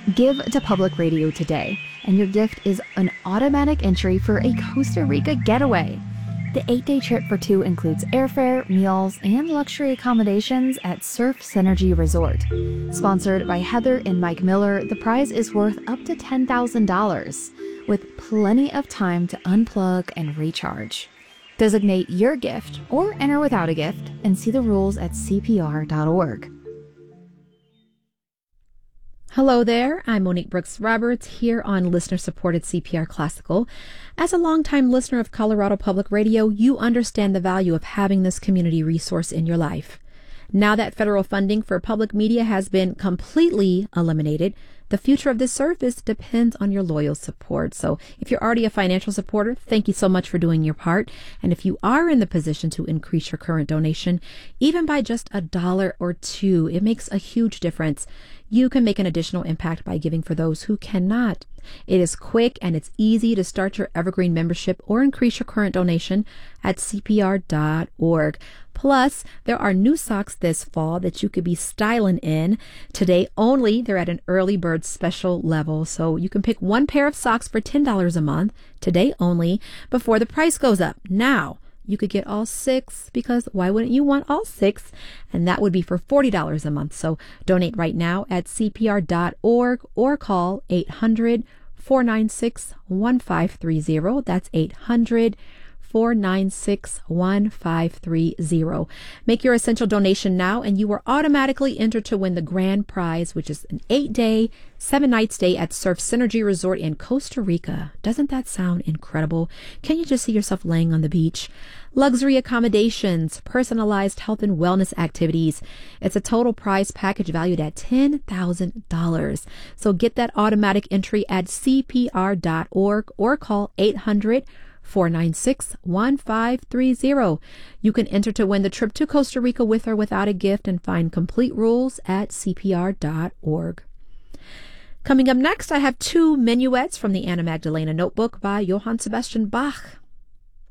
Give to Public Radio today, and your gift is an automatic entry for a Costa Rica getaway. The 8-day trip for two includes airfare, meals, and luxury accommodations at Surf Synergy Resort. Sponsored by Heather and Mike Miller, the prize is worth up to $10,000, with plenty of time to unplug and recharge. Designate your gift or enter without a gift and see the rules at CPR.org. Hello there, I'm Monique Brooks Roberts here on listener-supported CPR Classical. As a longtime listener of Colorado Public Radio, you understand the value of having this community resource in your life. Now that federal funding for public media has been completely eliminated, the future of this service depends on your loyal support. So if you're already a financial supporter, thank you so much for doing your part. And if you are in the position to increase your current donation, even by just $1 or $2, it makes a huge difference. You can make an additional impact by giving for those who cannot. It is quick and it's easy to start your Evergreen membership or increase your current donation at CPR.org. Plus, there are new socks this fall that you could be styling in. Today only, they're at an early bird special level. So you can pick one pair of socks for $10 a month, today only, before the price goes up. Now, you could get all 6 because why wouldn't you want all 6? And that would be for $40 a month. So donate right now at CPR.org or call 800-496-1530. That's 800-496-1530. Make your essential donation now and you are automatically entered to win the grand prize, which is an 8-day, 7-night stay at Surf Synergy Resort in Costa Rica. Doesn't that sound incredible? Can you just see yourself laying on the beach? Luxury accommodations, personalized health and wellness activities. It's a total prize package valued at $10,000. So get that automatic entry at CPR.org or call 800-496-1530. You can enter to win the trip to Costa Rica with or without a gift and find complete rules at CPR.org. Coming up next, I have 2 minuets from the Anna Magdalena Notebook by Johann Sebastian Bach.